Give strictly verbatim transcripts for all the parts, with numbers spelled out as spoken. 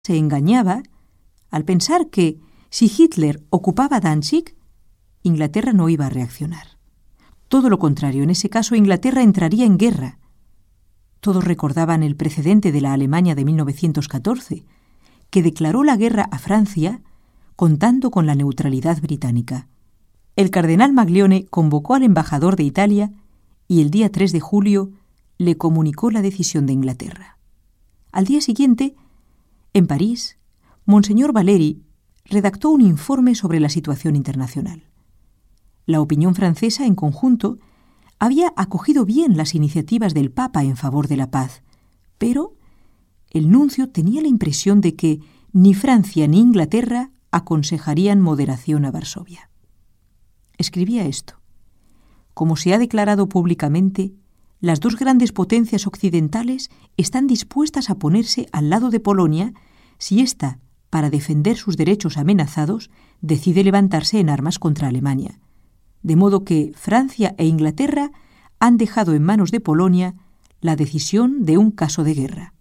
se engañaba al pensar que si Hitler ocupaba Danzig, Inglaterra no iba a reaccionar. Todo lo contrario, en ese caso Inglaterra entraría en guerra. Todos recordaban el precedente de la Alemania de mil novecientos catorce, que declaró la guerra a Francia contando con la neutralidad británica. El cardenal Maglione convocó al embajador de Italia y el día tres de julio le comunicó la decisión de Inglaterra. Al día siguiente, en París, Monseñor Valéry redactó un informe sobre la situación internacional. La opinión francesa, en conjunto, había acogido bien las iniciativas del Papa en favor de la paz, pero el nuncio tenía la impresión de que ni Francia ni Inglaterra aconsejarían moderación a Varsovia. Escribía esto: como se ha declarado públicamente, las dos grandes potencias occidentales están dispuestas a ponerse al lado de Polonia si ésta, para defender sus derechos amenazados, decide levantarse en armas contra Alemania. De modo que Francia e Inglaterra han dejado en manos de Polonia la decisión de un caso de guerra.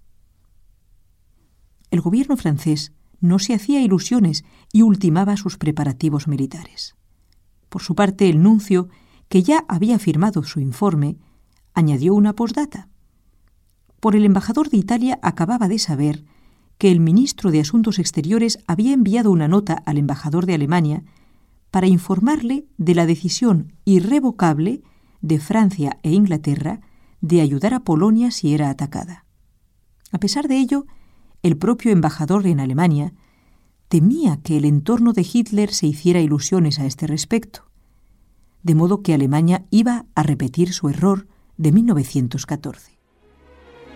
El gobierno francés no se hacía ilusiones y ultimaba sus preparativos militares. Por su parte, el nuncio, que ya había firmado su informe, añadió una postdata. Por el embajador de Italia acababa de saber que el ministro de Asuntos Exteriores había enviado una nota al embajador de Alemania para informarle de la decisión irrevocable de Francia e Inglaterra de ayudar a Polonia si era atacada. A pesar de ello, el propio embajador en Alemania temía que el entorno de Hitler se hiciera ilusiones a este respecto, de modo que Alemania iba a repetir su error de mil novecientos catorce.